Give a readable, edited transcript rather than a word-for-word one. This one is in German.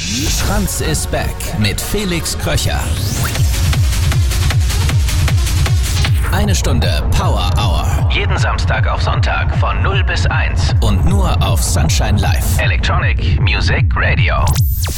Franz is back mit Felix Kröcher. Eine Stunde Power Hour. Jeden Samstag auf Sonntag von 0 bis 1 und nur auf Sunshine Live. Electronic Music Radio.